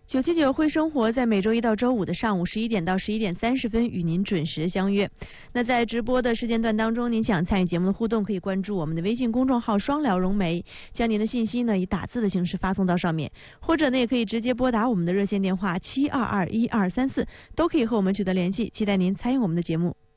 979会生活在每周一到周五的上午11点到11点30分与您准时相约。那在直播的时间段当中，您想参与节目的互动，可以关注我们的微信公众号双聊融媒，将您的信息呢以打字的形式发送到上面，或者呢也可以直接拨打我们的热线电话7221234，都可以和我们取得联系。期待您参与我们的节目。